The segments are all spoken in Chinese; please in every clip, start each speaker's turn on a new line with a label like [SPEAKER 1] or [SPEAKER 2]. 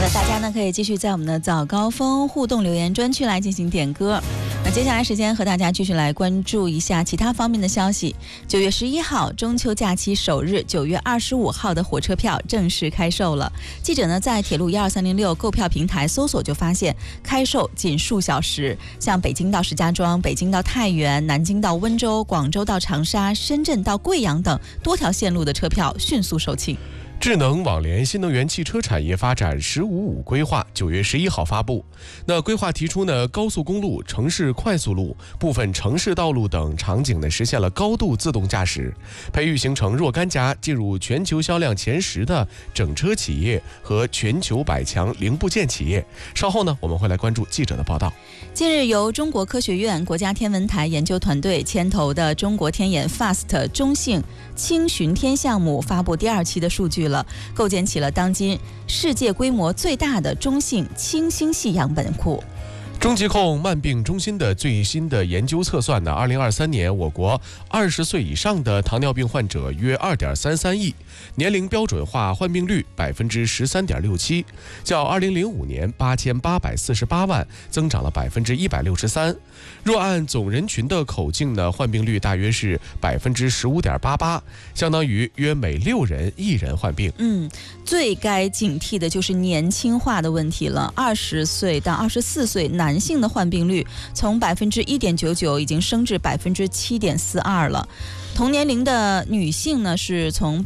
[SPEAKER 1] 大家呢可以继续在我们的早高峰互动留言专区来进行点歌。那接下来时间和大家继续来关注一下其他方面的消息。9月11号中秋假期首日，9月25号的火车票正式开售了。记者呢在铁路12306购票平台搜索就发现，开售仅数小时，像北京到石家庄、北京到太原、南京到温州、广州到长沙、深圳到贵阳等多条线路的车票迅速售罄。
[SPEAKER 2] 智能网联新能源汽车产业发展“15+5”规划9月11号发布。那规划提出呢，高速公路、城市快速路、部分城市道路等场景呢，实现了高度自动驾驶，培育形成若干家进入全球销量前10的整车企业和全球100强零部件企业。稍后呢，我们会来关注记者的报道。
[SPEAKER 1] 近日，由中国科学院、国家天文台研究团队牵头的中国天眼 FAST 中性轻巡天项目发布第2期的数据了，构建起了当今世界规模最大的中性轻星系样本库。
[SPEAKER 2] 中疾控慢病中心的最新的研究测算呢，2023年我国20岁以上的糖尿病患者约2.33亿，年龄标准化患病率13.67%，较2005年8848万增长了163%。若按总人群的口径呢，患病率大约是15.88%，相当于约每6人1人患病。
[SPEAKER 1] 最该警惕的就是年轻化的问题了。20岁到24岁男性的患病率从1.99%已经升至7.42%了。同年龄的女性呢，是从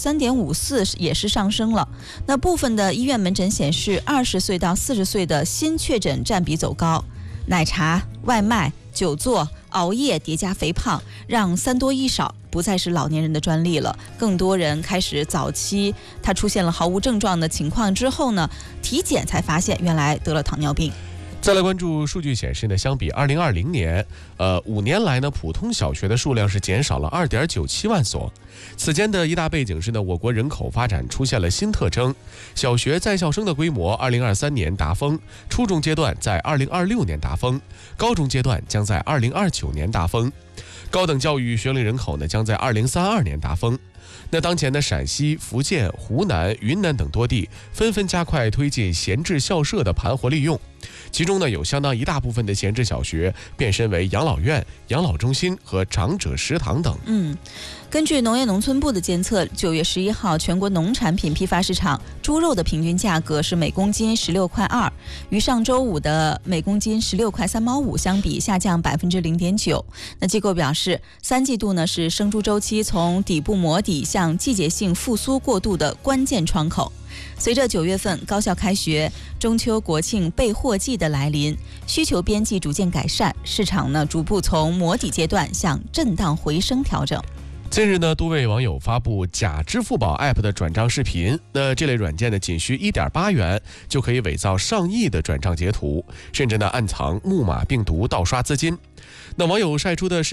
[SPEAKER 1] 3.54%也是上升了。那部分的医院门诊显示，20岁到40岁的新确诊占比走高。奶茶、外卖、久坐、熬夜叠加肥胖，让3多1少不再是老年人的专利了。更多人开始早期他出现了毫无症状的情况之后呢，体检才发现原来得了糖尿病。
[SPEAKER 2] 再来关注数据显示呢，相比2020年，5年来呢，普通小学的数量是减少了2.97万所。此间的一大背景是呢，我国人口发展出现了新特征，小学在校生的规模2023年达峰，初中阶段在2026年达峰，高中阶段将在2029年达峰，高等教育学龄人口呢将在2032年达峰。那当前的陕西、福建、湖南、云南等多地纷纷加快推进闲置校舍的盘活利用，其中呢有相当一大部分的闲置小学变身为养老院、养老中心和长者食堂等。
[SPEAKER 1] 根据农业农村部的监测，9月11号全国农产品批发市场猪肉的平均价格是每公斤16.2块，与上周五的每公斤16.3块相比下降0.9%。那机构表示，3季度呢是生猪周期从底部磨底向季节性复苏过渡的关键窗口。随着9月份高校开学、中秋国庆备货季的来临，需求边际逐渐改善，市场呢逐步从磨底阶段向震荡回升调整。
[SPEAKER 2] 近日呢，多位网友发布假支付宝 App 的转账视频。那这类软件呢，仅需1.8元就可以伪造上亿的转账截图，甚至呢暗藏木马病毒盗刷资金。那网友晒出的是